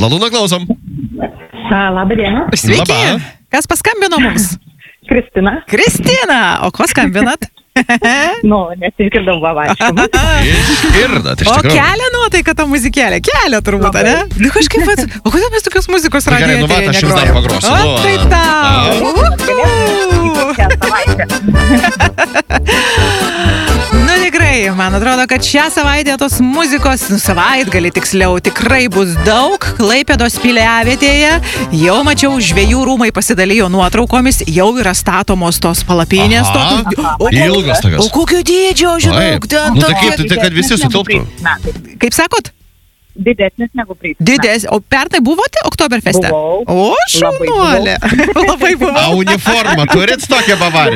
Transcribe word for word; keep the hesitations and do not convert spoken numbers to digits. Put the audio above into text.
Lalūna, klausom. Labą dieną. Sveiki. Labą. Kas paskambino mums? Kristina. Kristina. O ko skambinat? Nu, nesikirdau vavaškimą. Išgirdat, iš O tikrųjų. kelia nuotaiką tą muzikėlę? Kelia turbūt, ne? Nu kažkaip, vat, o kodėl mes tokios muzikos Tai gerai, radijo nu va, aš jums dar pagrosiu. O, Nu, tai tau. Nu tikrai, man atrodo, kad šią savaitę tos muzikos, nu savaitgalį tiksliau, tikrai bus daug. Klaipėdos Piliavietėje jau mačiau, žvejų rūmai pasidalijo nuotraukomis, jau yra statomos tos palapinės. Aha, tokios- ilgos tokios. O kokio dydžio, žinok, Taip. ten Nu tai tokie- kaip, tai kad visi sutilptų. Kaip sakot? Didesnis negu praeitais. Didės. O pernai buvote Oktoberfeste? Buvau. O, šaunuolė. Labai buvau. A uniformą turit tokią Bavariją?